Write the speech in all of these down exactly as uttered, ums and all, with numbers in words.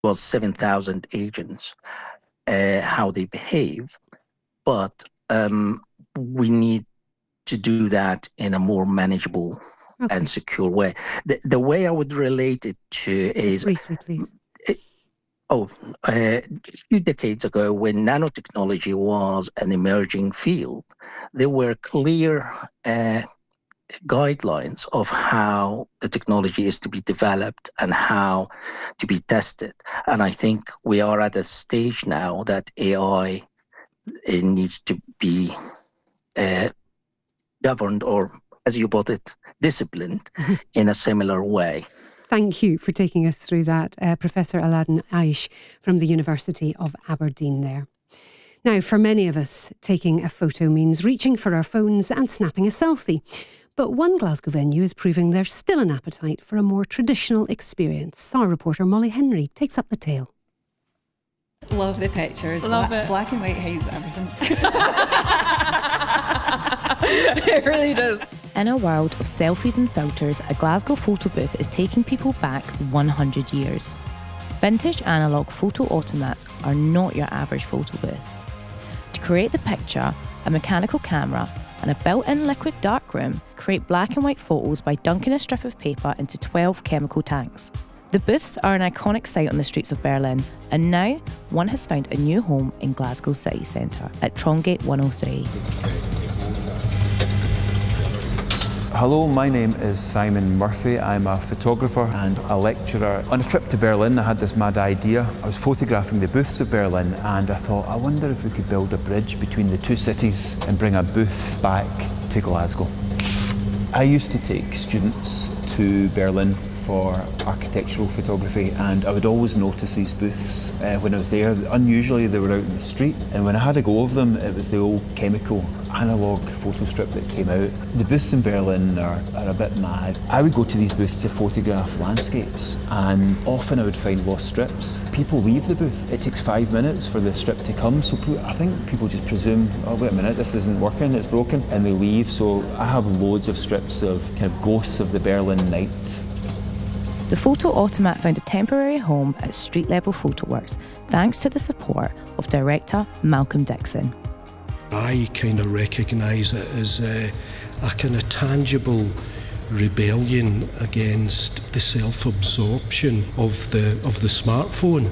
was seven thousand agents, uh, how they behave. But um, we need to do that in a more manageable okay. and secure way. The, the way I would relate it to Just is... briefly, please. It, oh, uh, a few decades ago, when nanotechnology was an emerging field, there were clear uh, guidelines of how the technology is to be developed and how to be tested. And I think we are at a stage now that A I it needs to be uh, governed, or, as you put it, disciplined in a similar way. Thank you for taking us through that, uh, Professor Aladdin Aish from the University of Aberdeen there. Now, for many of us, taking a photo means reaching for our phones and snapping a selfie. But one Glasgow venue is proving there's still an appetite for a more traditional experience. Our reporter Molly Henry takes up the tale. Love the pictures. Love Bla- it. Black and white hides everything. It really does. In a world of selfies and filters, a Glasgow photo booth is taking people back one hundred years. Vintage analogue photo automats are not your average photo booth. To create the picture, a mechanical camera and a built-in liquid darkroom create black and white photos by dunking a strip of paper into twelve chemical tanks. The booths are an iconic sight on the streets of Berlin, and now one has found a new home in Glasgow city centre at Trongate one oh three. Hello, my name is Simon Murphy. I'm a photographer and a lecturer. On a trip to Berlin, I had this mad idea. I was photographing the booths of Berlin, and I thought, I wonder if we could build a bridge between the two cities and bring a booth back to Glasgow. I used to take students to Berlin for architectural photography, and I would always notice these booths uh, when I was there. Unusually they were out in the street, and when I had a go of them, it was the old chemical analogue photo strip that came out. The booths in Berlin are, are a bit mad. I would go to these booths to photograph landscapes, and often I would find lost strips. People leave the booth. It takes five minutes for the strip to come, so I think people just presume, oh wait a minute, this isn't working, it's broken, and they leave. So I have loads of strips of kind of ghosts of the Berlin night. The photo automat found a temporary home at Street Level Photoworks thanks to the support of director Malcolm Dixon. I kind of recognise it as a, a kind of tangible rebellion against the self-absorption of the of the smartphone.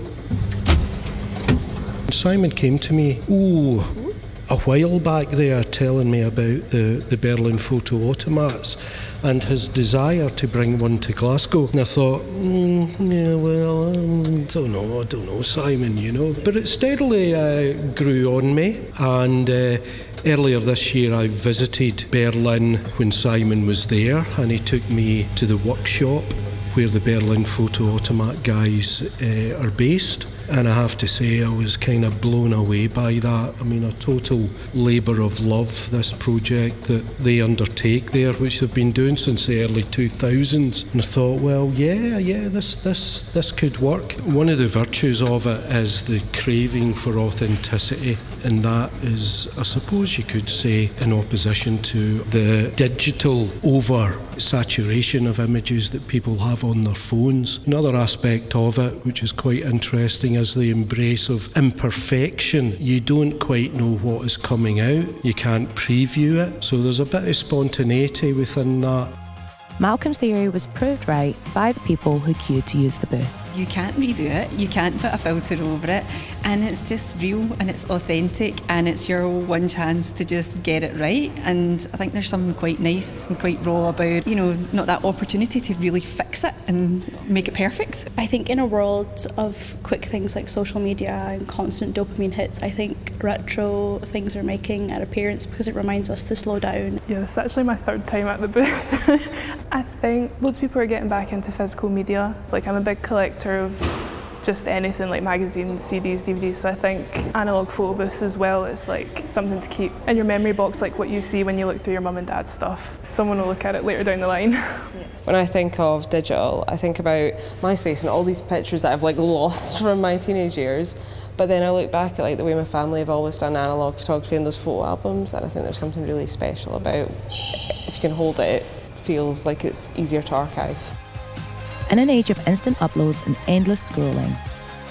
Simon came to me, ooh, a while back there, telling me about the, the Berlin photo automats and his desire to bring one to Glasgow. And I thought, mm, yeah, well, I don't know, I don't know, Simon, you know. But it steadily uh, grew on me, and uh, earlier this year I visited Berlin when Simon was there, and he took me to the workshop where the Berlin photo automat guys uh, are based. And I have to say, I was kind of blown away by that. I mean, a total labour of love, this project that they undertake there, which they've been doing since the early two thousands. And I thought, well, yeah, yeah, this, this, this could work. One of the virtues of it is the craving for authenticity. And that is, I suppose you could say, in opposition to the digital over-saturation of images that people have on their phones. Another aspect of it, which is quite interesting, is the embrace of imperfection. You don't quite know what is coming out. You can't preview it. So there's a bit of spontaneity within that. Malcolm's theory was proved right by the people who queued to use the booth. You can't redo it, you can't put a filter over it, and it's just real and it's authentic, and it's your one chance to just get it right. And I think there's something quite nice and quite raw about, you know, not that opportunity to really fix it and make it perfect. I think in a world of quick things like social media and constant dopamine hits, I think retro things are making an appearance because it reminds us to slow down. Yeah, it's actually my third time at the booth. I think loads of people are getting back into physical media. Like, I'm a big collector of just anything like magazines, C Ds, D V Ds, so I think analogue photo booths as well is like something to keep in your memory box, like what you see when you look through your mum and dad's stuff. Someone will look at it later down the line. When I think of digital, I think about MySpace and all these pictures that I've like lost from my teenage years. But then I look back at like the way my family have always done analogue photography and those photo albums, and I think there's something really special about if you can hold it, it feels like it's easier to archive. In an age of instant uploads and endless scrolling,